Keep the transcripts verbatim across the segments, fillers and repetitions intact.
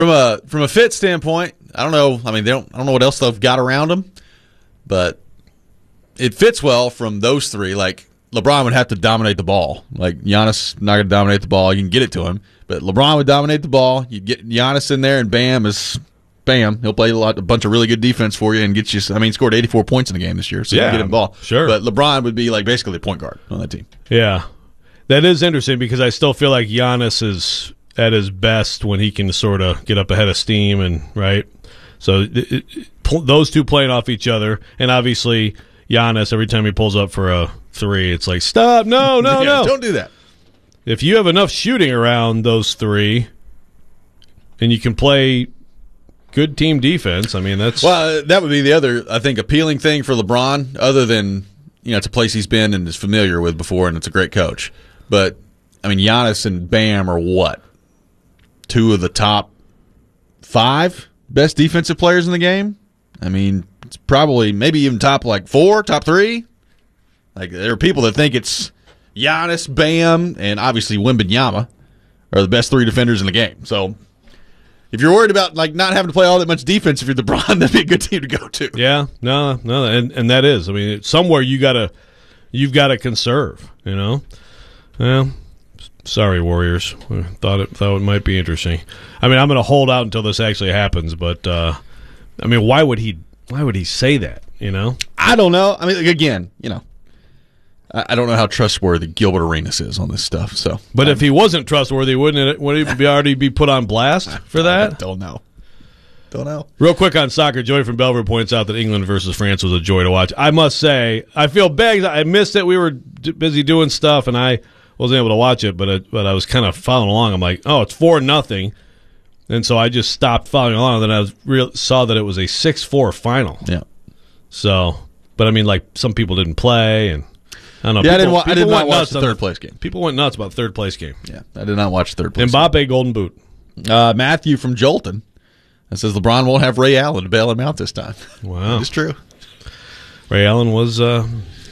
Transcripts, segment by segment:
From a from a fit standpoint, I don't know. I mean, they don't. I don't know what else they've got around them, but it fits well from those three. Like LeBron would have to dominate the ball. Like Giannis not going to dominate the ball. You can get it to him, but LeBron would dominate the ball. You get Giannis in there, and bam is bam. He'll play a lot, a bunch of really good defense for you and get you. I mean, he scored eighty-four points in the game this year, so you yeah, can get him the ball. Sure, but LeBron would be like basically a point guard on that team. Yeah, that is interesting because I still feel like Giannis is at his best when he can sort of get up ahead of steam and right. So it, it, those two playing off each other, and obviously Giannis every time he pulls up for a three, it's like stop, no, no, yeah, no, don't do that. If you have enough shooting around those three, and you can play good team defense, I mean that's well, that would be the other I think appealing thing for LeBron, other than you know it's a place he's been and is familiar with before, and it's a great coach. But I mean, Giannis and Bam are what? Two of the top five best defensive players in the game. I mean, it's probably maybe even top like four, top three. Like there are people that think it's Giannis, Bam, and obviously Wembanyama are the best three defenders in the game. So if you're worried about like not having to play all that much defense if you're LeBron, that'd be a good team to go to. Yeah, no, no, and and that is. I mean, somewhere you gotta you've got to conserve. You know, well. Sorry, Warriors. I thought it thought it might be interesting. I mean, I'm going to hold out until this actually happens, but uh, I mean, why would he? Why would he say that? You know, I don't know. I mean, again, you know, I, I don't know how trustworthy Gilbert Arenas is on this stuff. So, but um, if he wasn't trustworthy, wouldn't it? Would he be already be put on blast for that? I don't know. Don't know. Real quick on soccer, Joey from Bellevue points out that England versus France was a joy to watch. I must say, I feel bad. I missed it. We were d- busy doing stuff, and I. wasn't able to watch it, but I, but I was kind of following along. I'm like, oh, it's four nothing, and so I just stopped following along. Then I was real saw that it was a six four final. Yeah. So, but I mean, like some people didn't play, and I don't know. Yeah, people, I didn't. Wa- I did not watch the third the, place game. People went nuts about the third place game. Yeah, I did not watch the third place. Mbappe Golden Boot. Uh, Matthew from Jolton that says LeBron won't have Ray Allen to bail him out this time. Wow, it's true. Ray Allen was. Uh,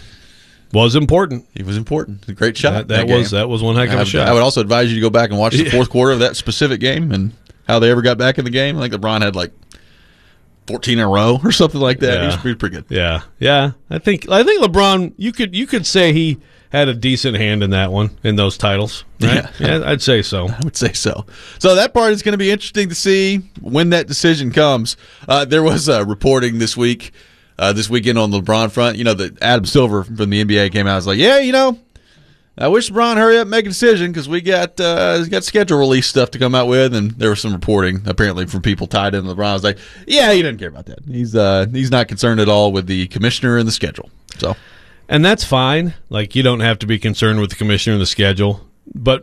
Was important. He was important. A great shot. That, that, that was game. that was one heck of a I, shot. I would also advise you to go back and watch the yeah. fourth quarter of that specific game and how they ever got back in the game. I think LeBron had like fourteen in a row or something like that. Yeah. He was pretty, pretty good. Yeah, yeah. I think I think LeBron. You could you could say he had a decent hand in that one in those titles. Right? Yeah. yeah, I'd say so. I would say so. So that part is going to be interesting to see when that decision comes. Uh, there was uh, reporting this week. Uh, this weekend on the LeBron front, you know, that Adam Silver from the N B A came out and was like, yeah, you know, I wish LeBron hurry up and make a decision because we got uh, got schedule release stuff to come out with, and there was some reporting apparently from people tied into LeBron. I was like, yeah, he doesn't care about that. He's uh, he's not concerned at all with the commissioner and the schedule. So, and that's fine. Like you don't have to be concerned with the commissioner and the schedule, but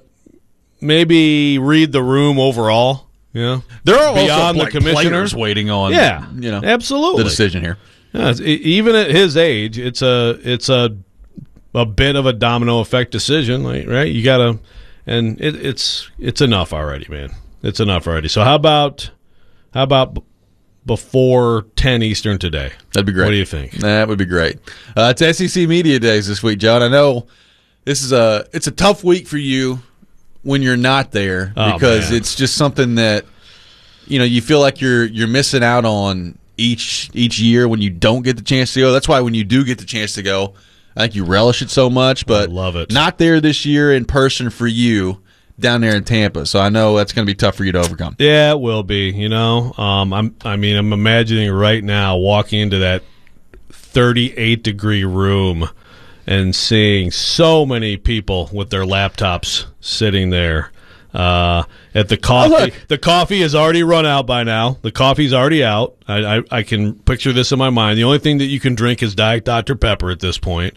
maybe read the room overall. You know, there are beyond also the like commissioner players waiting on. Yeah, you know, absolutely the decision here. Yeah, even at his age, it's a it's a a bit of a domino effect decision, like, right? You gotta, and it, it's it's enough already, man. It's enough already. So how about how about b- before ten Eastern today? That'd be great. What do you think? That would be great. Uh, it's S E C Media Days this week, John. I know this is a it's a tough week for you when you're not there Oh, because man. it's just something that you know you feel like you're you're missing out on. Each each year when you don't get the chance to go. That's why when you do get the chance to go, I think you relish it so much. But I love it. Not there this year in person for you down there in Tampa. So I know that's going to be tough for you to overcome. Yeah, it will be. You know, um, I'm. I mean, I'm imagining right now walking into that thirty-eight degree room and seeing so many people with their laptops sitting there. Uh, at the coffee, oh, the coffee is already run out by now. The coffee's already out. I, I, I can picture this in my mind. The only thing that you can drink is Diet Doctor Pepper at this point.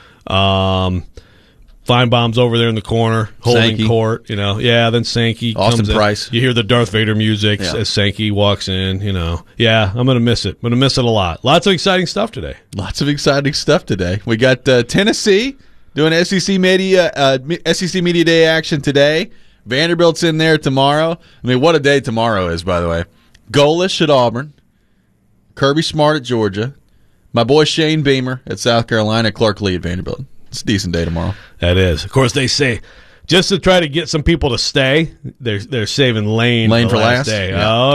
Um, Feinbaum's over there in the corner holding Sankey. court. You know, yeah. Then Sankey, Austin comes in. Price. You hear the Darth Vader music Yeah. as Sankey walks in. You know, yeah. I'm gonna miss it. I'm gonna miss it a lot. Lots of exciting stuff today. Lots of exciting stuff today. We got uh, Tennessee doing S E C Media uh, S E C Media Day action today. Vanderbilt's in there tomorrow. I mean, what a day tomorrow is, by the way. Golish at Auburn. Kirby Smart at Georgia. My boy Shane Beamer at South Carolina. Clark Lee at Vanderbilt. It's a decent day tomorrow. That is. Of course, they say just to try to get some people to stay. They're they're saving Lane, Lane for for last last? day. Yeah. Oh